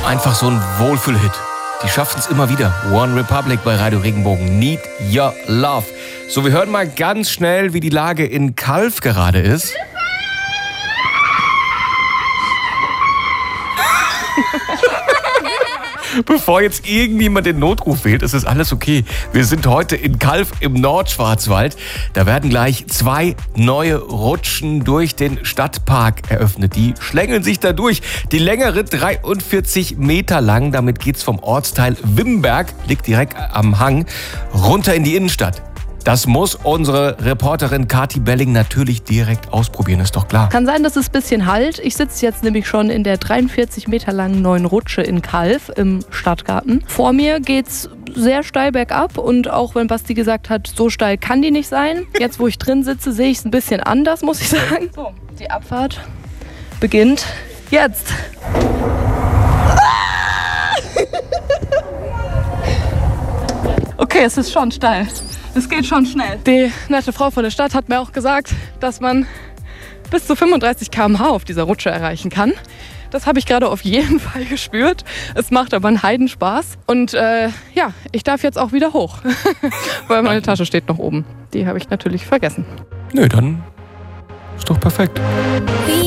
Einfach so ein Wohlfühlhit. Die schaffen es immer wieder. One Republic bei Radio Regenbogen. Need Your Love. So, wir hören mal ganz schnell, wie die Lage in Calw gerade ist. Bevor jetzt irgendjemand den Notruf wählt, ist es alles okay. Wir sind heute in Calw im Nordschwarzwald. Da werden gleich 2 neue Rutschen durch den Stadtpark eröffnet. Die schlängeln sich da durch. Die längere 43 Meter lang. Damit geht's vom Ortsteil Wimberg, liegt direkt am Hang, runter in die Innenstadt. Das muss unsere Reporterin Kati Belling natürlich direkt ausprobieren, ist doch klar. Kann sein, dass es ein bisschen halt. Ich sitze jetzt nämlich schon in der 43 Meter langen neuen Rutsche in Calw im Stadtgarten. Vor mir geht's sehr steil bergab und auch wenn Basti gesagt hat, so steil kann die nicht sein. Jetzt, wo ich drin sitze, sehe ich es ein bisschen anders, muss ich sagen. So, die Abfahrt beginnt jetzt. Okay, es ist schon steil. Es geht schon schnell. Die nette Frau von der Stadt hat mir auch gesagt, dass man bis zu 35 km/h auf dieser Rutsche erreichen kann. Das habe ich gerade auf jeden Fall gespürt. Es macht aber einen Heidenspaß. Und ja, ich darf jetzt auch wieder hoch, weil meine Tasche steht noch oben. Die habe ich natürlich vergessen. Nö, dann ist doch perfekt.